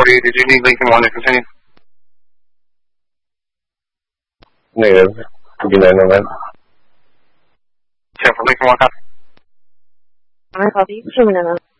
1040, did you need Lincoln 1 to continue? Negative. Do that on that. 10 for Lincoln 1, copy. I copy. 2 minutes.